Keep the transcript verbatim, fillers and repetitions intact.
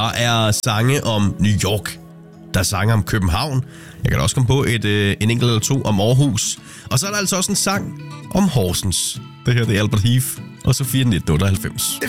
Der er sange om New York. Der er sange om København. Jeg kan da også komme på et, øh, en enkelt eller to om Aarhus. Og så er der altså også en sang om Horsens. Det her det er Albert Heath og Sofia nitten otteoghalvfems.